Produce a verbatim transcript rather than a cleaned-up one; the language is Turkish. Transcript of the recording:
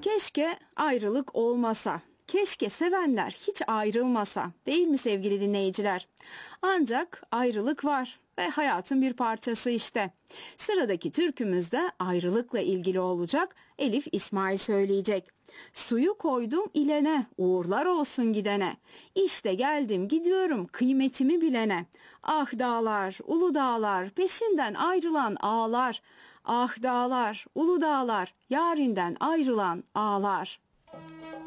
Keşke ayrılık olmasa. Keşke sevenler hiç ayrılmasa, değil mi sevgili dinleyiciler? Ancak ayrılık var ve hayatın bir parçası işte. Sıradaki türkümüz de ayrılıkla ilgili olacak. Elif İsmail söyleyecek. Suyu koydum ilene, uğurlar olsun gidene. İşte geldim gidiyorum kıymetimi bilene. Ah dağlar, ulu dağlar, peşinden ayrılan ağlar. Ah dağlar, ulu dağlar, yarinden ayrılan ağlar.